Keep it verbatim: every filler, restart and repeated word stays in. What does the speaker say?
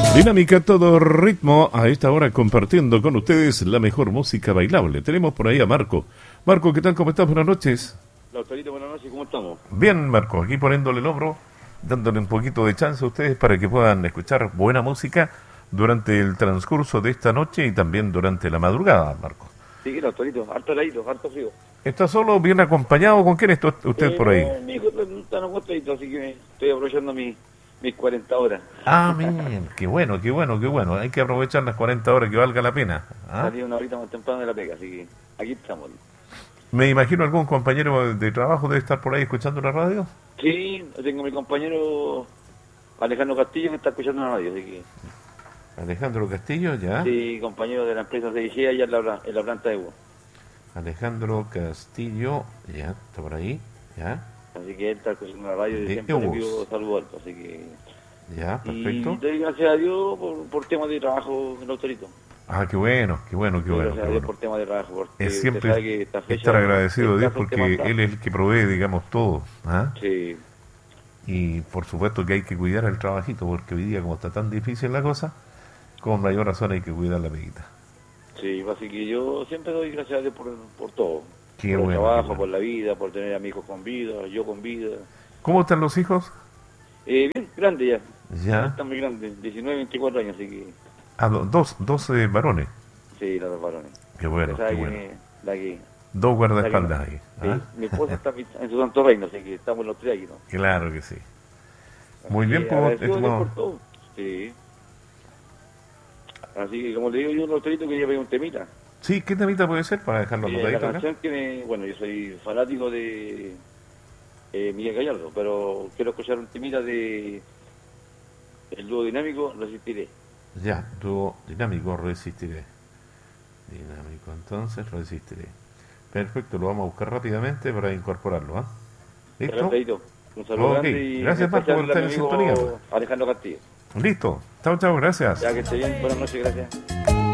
Dinámica todo ritmo, a esta hora compartiendo con ustedes la mejor música bailable. Tenemos por ahí a Marco. Marco, ¿qué tal? ¿Cómo estás? Buenas noches. Doctorito, buenas noches, ¿cómo estamos? Bien, Marco, aquí poniéndole el hombro, dándole un poquito de chance a ustedes para que puedan escuchar buena música durante el transcurso de esta noche y también durante la madrugada, Marco. Sí, doctorito, harto heladito, harto frío. ¿Está solo, bien acompañado? ¿Con quién está usted eh, por ahí? No, mi hijo está en acostadito, así que estoy aprovechando mi, mis cuarenta horas. Ah, bien, qué bueno, qué bueno, qué bueno. Hay que aprovechar las cuarenta horas que valga la pena. ¿Ah? Salí una horita más temprano de la pega, así que aquí estamos. Me imagino algún compañero de trabajo debe estar por ahí escuchando la radio. Sí, tengo mi compañero Alejandro Castillo que está escuchando la radio, así que... Alejandro Castillo, ya. Sí, compañero de la empresa C I G allá en la, en la planta de Hugo. Alejandro Castillo, ya, está por ahí, ya. Así que él está escuchando la radio y De siempre le Hugo. pido saludar, así que... Ya, perfecto. Y doy gracias a Dios por, por temas de trabajo, el autorito. Ah, qué bueno, qué bueno, qué Doy bueno. gracias Qué a Dios bueno. por temas de trabajo, porque Es usted siempre sabe que esta fecha estar agradecido a Dios escaso el tema porque está. Él es el que provee, digamos, todo. ¿Ah? Sí, Y por supuesto que hay que cuidar el trabajito porque hoy día como está tan difícil la cosa, con mayor razón hay que cuidar la peguita. sí, así que yo siempre doy gracias a Dios por, por todo. Qué por bueno, el trabajo, qué bueno. por la vida, por tener a mi hijo con vida, yo con vida. ¿Cómo están los hijos? Eh, bien, grande ya. Ya. Están muy grandes, diecinueve, veinticuatro años, así que... Ah, do- dos, dos eh, varones. Sí, los dos varones. Qué bueno, Usted sabe qué que bueno. La que, Dos la guardaespaldas que- ahí. sí, ¿Ah? mi esposa está en su santo reino, así que estamos los tres aquí, ¿no? Claro que sí. Muy Así bien, que pues, agradecido a Dios estimado. por todo. Sí. Así que, como le digo yo, los tres quería pedir un temita. Sí, ¿qué temita puede ser para dejarlo Eh, la anotadito acá? canción que me... Bueno, yo soy fanático de eh, Miguel Gallardo, pero quiero escuchar un temita de el dúo dinámico, Resistiré. Ya, dúo dinámico, resistiré. Dinámico, entonces, resistiré. Perfecto, lo vamos a buscar rápidamente para incorporarlo, ¿ah? ¿Listo? Perfecto. Un saludo Ok, grande y gracias, en Marco, por especial estar a en mi amigo sintonía. Alejandro Castillo. Listo. Chao, chao, gracias. Ya que esté bien, buenas noches, gracias.